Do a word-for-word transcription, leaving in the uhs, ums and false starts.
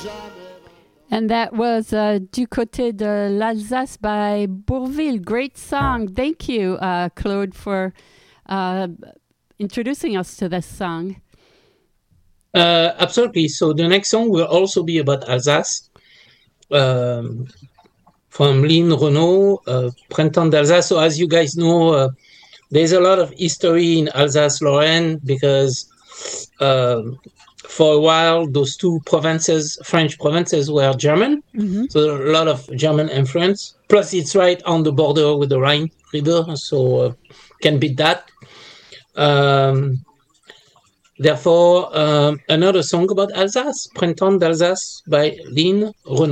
And that was uh, Du Côté de l'Alsace by Bourvil. Great song. Thank you, uh, Claude, for uh, introducing us to this song. Uh, absolutely. So the next song will also be about Alsace. Um, from Lynn Renaud, uh, Printemps d'Alsace. So as you guys know, uh, there's a lot of history in Alsace-Lorraine because um, for a while, those two provinces, French provinces, were German. Mm-hmm. So a lot of German influence. Plus, it's right on the border with the Rhine River, so uh, can beat that. Um, therefore, um, another song about Alsace, Printemps d'Alsace by Lynn Renaud.